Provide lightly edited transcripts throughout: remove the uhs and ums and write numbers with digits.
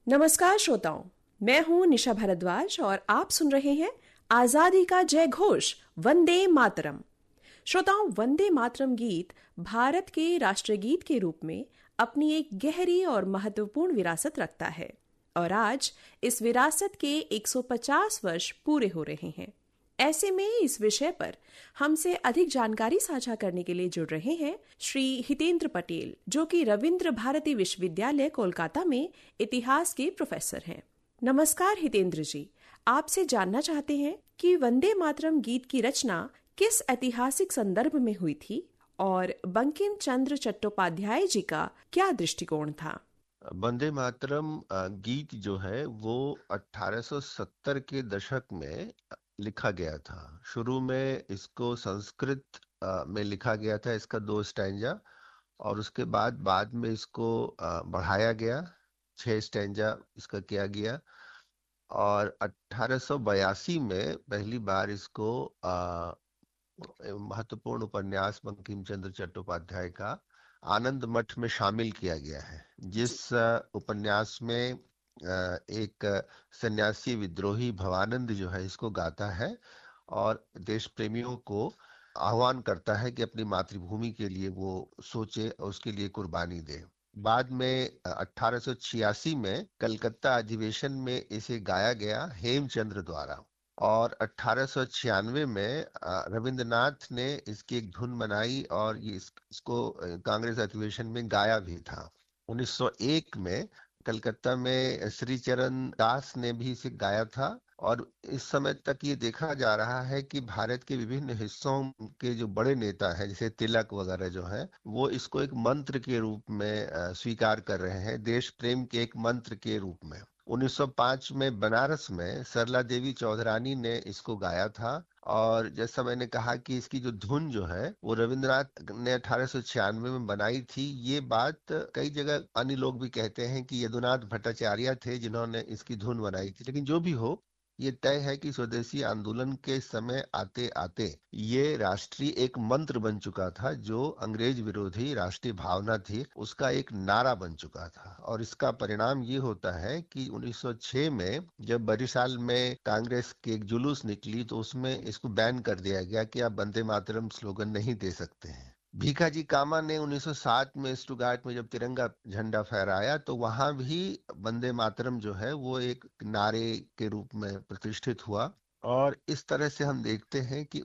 नमस्कार श्रोताओं, मैं हूं निशा भारद्वाज और आप सुन रहे हैं आजादी का जय घोष वंदे मातरम। श्रोताओं, वंदे मातरम गीत भारत के राष्ट्रगीत के रूप में अपनी एक गहरी और महत्वपूर्ण विरासत रखता है और आज इस विरासत के 150 वर्ष पूरे हो रहे हैं। ऐसे में इस विषय पर हमसे अधिक जानकारी साझा करने के लिए जुड़ रहे हैं श्री हितेंद्र पटेल, जो कि रविंद्र भारती विश्वविद्यालय कोलकाता में इतिहास के प्रोफेसर हैं। नमस्कार हितेंद्र जी, आपसे जानना चाहते हैं कि वंदे मातरम गीत की रचना किस ऐतिहासिक संदर्भ में हुई थी और बंकिम चंद्र चट्टोपाध्याय जी का क्या दृष्टिकोण था। वंदे मातरम गीत जो है वो 1870 के दशक में लिखा गया था। शुरू में इसको संस्कृत में लिखा गया था, इसका 2 स्टैंजा, और उसके बाद में इसको बढ़ाया गया, 6 स्टैंजा इसका किया गया। और 1882 में पहली बार इसको महत्वपूर्ण उपन्यास बंकिम चंद्र चट्टोपाध्याय का आनंद मठ में शामिल किया गया है, जिस उपन्यास में एक सन्यासी विद्रोही भवानंद जो है इसको गाता है और देश प्रेमियों को आह्वान करता है कि अपनी मातृभूमि के लिए वो सोचे और उसके लिए कुर्बानी दे। बाद में 1886 में कलकत्ता अधिवेशन में इसे गाया गया हेमचंद्र द्वारा, और 1896 में रविंद्रनाथ ने इसकी एक धुन बनाई और इसको कांग्रेस अधिवेशन में गाया भी था। 1901 में कलकत्ता में श्री चरण दास ने भी इसे गाया था, और इस समय तक ये देखा जा रहा है कि भारत के विभिन्न हिस्सों के जो बड़े नेता हैं, जैसे तिलक वगैरह जो है, वो इसको एक मंत्र के रूप में स्वीकार कर रहे हैं, देश प्रेम के एक मंत्र के रूप में। 1905 में बनारस में सरला देवी चौधरानी ने इसको गाया था, और जैसा मैंने कहा कि इसकी जो धुन जो है वो रविंद्रनाथ ने 1896 में बनाई थी। ये बात कई जगह अन्य लोग भी कहते हैं कि यदुनाथ भट्टाचार्य थे जिन्होंने इसकी धुन बनाई थी, लेकिन जो भी हो, ये तय है कि स्वदेशी आंदोलन के समय आते आते ये राष्ट्रीय एक मंत्र बन चुका था, जो अंग्रेज विरोधी राष्ट्रीय भावना थी उसका एक नारा बन चुका था। और इसका परिणाम ये होता है कि 1906 में जब बरिशाल में कांग्रेस की एक जुलूस निकली तो उसमें इसको बैन कर दिया गया कि आप वंदे मातरम स्लोगन नहीं दे सकते हैं। भीखाजी कामा ने 1907 में स्टुगार्ट में जब तिरंगा झंडा फहराया तो वहां भी वंदे मातरम जो है वो एक नारे के रूप में प्रतिष्ठित हुआ। और इस तरह से हम देखते हैं कि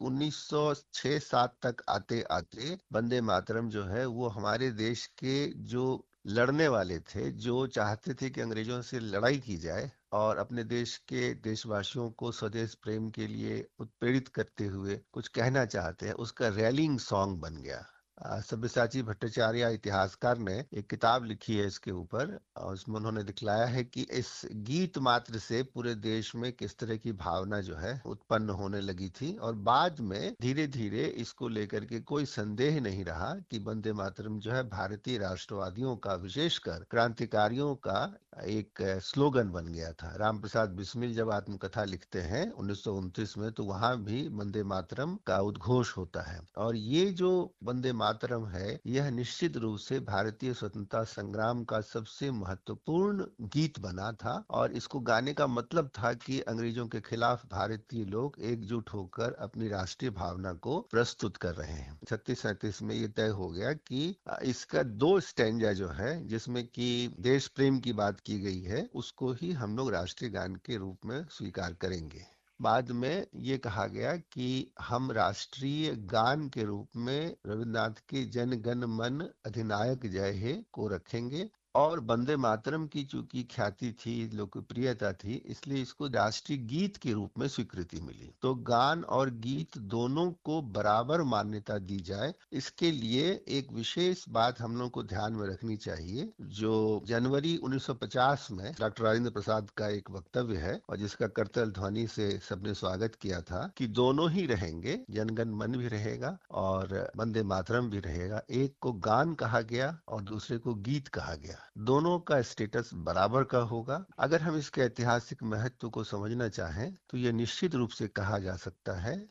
1906-07 तक आते आते वंदे मातरम जो है वो हमारे देश के जो लड़ने वाले थे, जो चाहते थे कि अंग्रेजों से लड़ाई की जाए और अपने देश के देशवासियों को स्वदेश प्रेम के लिए उत्प्रेरित करते हुए कुछ कहना चाहते हैं, उसका रैलिंग सॉन्ग बन गया। सब्यसाची भट्टाचार्य इतिहासकार ने एक किताब लिखी है इसके ऊपर, और उसमें उन्होंने दिखलाया है कि इस गीत मात्र से पूरे देश में किस तरह की भावना जो है उत्पन्न होने लगी थी। और बाद में धीरे धीरे इसको लेकर के कोई संदेह नहीं रहा कि वंदे मातरम जो है भारतीय राष्ट्रवादियों का, विशेषकर क्रांतिकारियों का एक स्लोगन बन गया था। राम प्रसाद बिस्मिल जब आत्मकथा लिखते हैं 1929 में, तो वहां भी वंदे मातरम का उद्घोष होता है। और ये जो वंदे मातरम है, यह निश्चित रूप से भारतीय स्वतंत्रता संग्राम का सबसे महत्वपूर्ण गीत बना था, और इसको गाने का मतलब था कि अंग्रेजों के खिलाफ भारतीय लोग एकजुट होकर अपनी राष्ट्रीय भावना को प्रस्तुत कर रहे हैं। 36-37 में ये तय हो गया कि इसका 2 स्टैंजा जो है, जिसमें कि देश प्रेम की बात की गई है, उसको ही हम लोग राष्ट्रीय गान के रूप में स्वीकार करेंगे। बाद में ये कहा गया कि हम राष्ट्रीय गान के रूप में रविन्द्रनाथ के जन गण मन अधिनायक जय हे को रखेंगे, और वंदे मातरम की चूंकि ख्याति थी, लोकप्रियता थी, इसलिए इसको राष्ट्रीय गीत के रूप में स्वीकृति मिली। तो गान और गीत दोनों को बराबर मान्यता दी जाए, इसके लिए एक विशेष बात हम लोग को ध्यान में रखनी चाहिए, जो जनवरी 1950 में डॉक्टर राजेंद्र प्रसाद का एक वक्तव्य है, और जिसका करतल ध्वनि से सबने स्वागत किया था कि दोनों ही रहेंगे, जनगण मन भी रहेगा और वंदे मातरम भी रहेगा। एक को गान कहा गया और दूसरे को गीत कहा गया, दोनों का स्टेटस बराबर का होगा। अगर हम इसके ऐतिहासिक महत्व को समझना चाहें तो यह निश्चित रूप से कहा जा सकता है